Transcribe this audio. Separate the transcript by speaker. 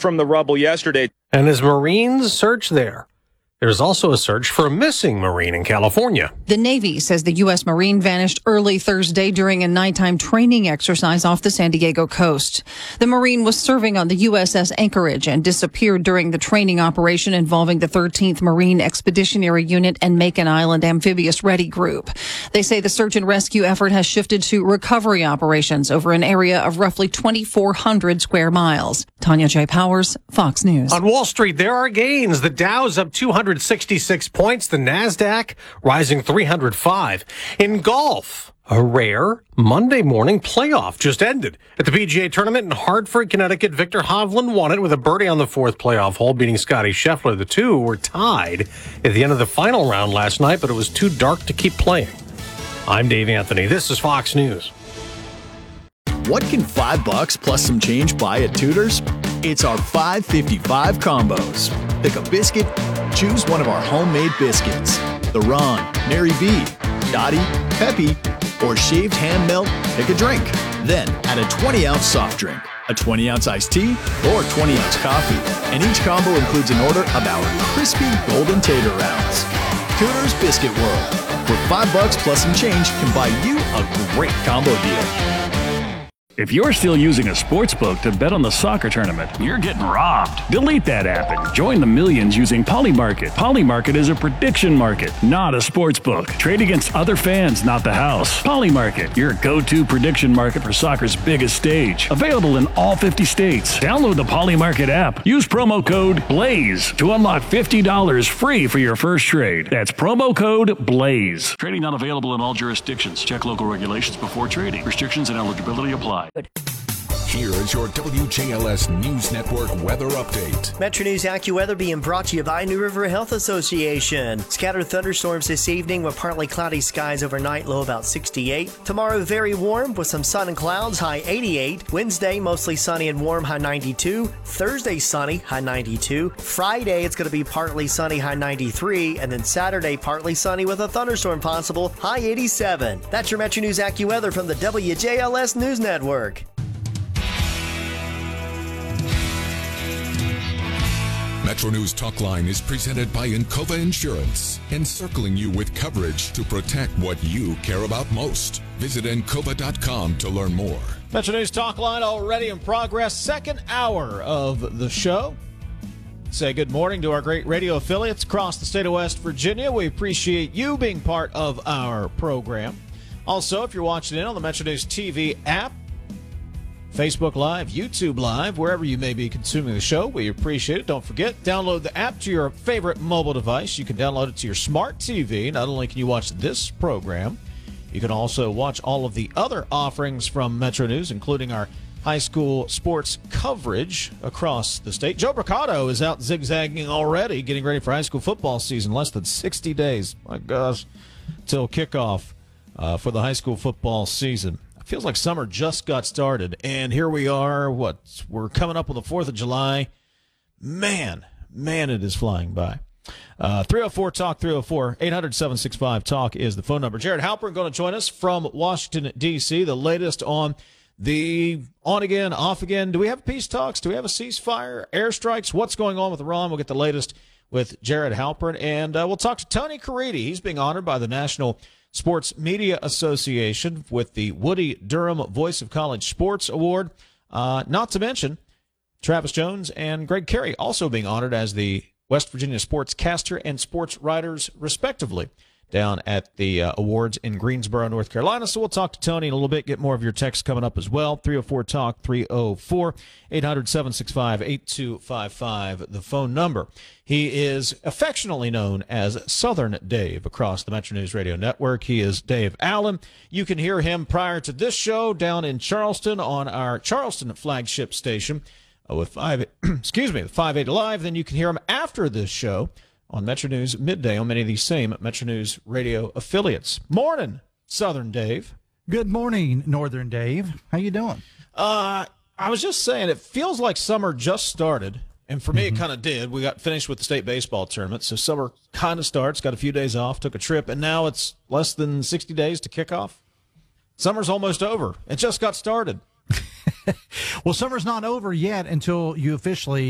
Speaker 1: from the rubble yesterday.
Speaker 2: And as Marines search there, there's also a search for a missing Marine in California.
Speaker 3: The Navy says the U.S. Marine vanished early Thursday during a nighttime training exercise off the San Diego coast. The Marine was serving on the USS Anchorage and disappeared during the training operation involving the 13th Marine Expeditionary Unit and Macon Island Amphibious Ready Group. They say the search and rescue effort has shifted to recovery operations over an area of roughly 2,400 square miles. Tanya J. Powers, Fox News.
Speaker 2: On Wall Street, there are gains. The Dow's up 266 points. The NASDAQ rising 305. In golf, a rare Monday morning playoff just ended. At the PGA tournament in Hartford, Connecticut, Victor Hovland won it with a birdie on the fourth playoff hole, beating Scotty Scheffler. The two were tied at the end of the final round last night, but it was too dark to keep playing. I'm Dave Anthony. This is Fox News.
Speaker 4: What can $5 plus some change buy at Tudor's? It's our $5.55 combos. Pick a biscuit, choose one of our homemade biscuits. The Ron, Mary B, Dottie, Peppy, or shaved ham melt, pick a drink. Then add a 20-ounce soft drink, a 20-ounce iced tea, or 20-ounce coffee. And each combo includes an order of our crispy golden tater rounds. Tudor's Biscuit World. For $5 plus some change can buy you a great combo deal.
Speaker 5: If you're still using a sports book to bet on the soccer tournament, you're getting robbed. Delete that app and join the millions using Polymarket. Polymarket is a prediction market, not a sports book. Trade against other fans, not the house. Polymarket, your go-to prediction market for soccer's biggest stage. Available in all 50 states. Download the Polymarket app. Use promo code BLAZE to unlock $50 free for your first trade. That's promo code BLAZE. Trading not available in all jurisdictions. Check local regulations before trading. Restrictions and eligibility apply.
Speaker 6: Here is your WJLS News Network weather update.
Speaker 7: Metro News AccuWeather being brought to you by New River Health Association. Scattered thunderstorms this evening with partly cloudy skies overnight, low about 68. Tomorrow, very warm with some sun and clouds, high 88. Wednesday, mostly sunny and warm, high 92. Thursday, sunny, high 92. Friday, it's going to be partly sunny, high 93. And then Saturday, partly sunny with a thunderstorm possible, high 87. That's your Metro News AccuWeather from the WJLS News Network.
Speaker 6: Metro News Talkline is presented by Encova Insurance, encircling you with coverage to protect what you care about most. Visit Encova.com to learn more.
Speaker 8: Metro News Talkline already in progress. Second hour of the show. Say good morning to our great radio affiliates across the state of West Virginia. We appreciate you being part of our program. Also, if you're watching in on the Metro News TV app, Facebook Live, YouTube Live, wherever you may be consuming the show, we appreciate it. Don't forget, download the app to your favorite mobile device. You can download it to your smart TV. Not only can you watch this program, you can also watch all of the other offerings from Metro News, including our high school sports coverage across the state. Joe Bricado is out zigzagging already, getting ready for high school football season. Less than 60 days, my gosh, till kickoff for the high school football season. Feels like summer just got started, and here we are. We're coming up on the 4th of July. Man, it is flying by. 304-TALK, 304-800-765-TALK is the phone number. Jared Halpern going to join us from Washington, D.C., the latest on the on-again, off-again. Do we have peace talks? Do we have a ceasefire? Airstrikes? What's going on with Iran? We'll get the latest with Jared Halpern, and we'll talk to Tony Caridi. He's being honored by the National Sports Media Association with the Woody Durham Voice of College Sports Award. Not to mention Travis Jones and Greg Carey also being honored as the West Virginia Sportscaster and Sports Writers, respectively, down at the awards in Greensboro, North Carolina. So we'll talk to Tony in a little bit, get more of your texts coming up as well. 304-TALK, 304-800-765-8255, the phone number. He is affectionately known as Southern Dave across the Metro News Radio Network. He is Dave Allen. You can hear him prior to this show down in Charleston on our Charleston flagship station with 580 Live. Then you can hear him after this show on Metro News Midday on many of these same Metro News Radio affiliates. Morning, Southern Dave.
Speaker 9: Good morning, Northern Dave. How you doing?
Speaker 8: I was just saying, it feels like summer just started, and for me it kind of did. We got finished with the state baseball tournament, so summer kind of starts, got a few days off, took a trip, and now it's less than 60 days to kick off. Summer's almost over. It just got started.
Speaker 9: Well, summer's not over yet until you officially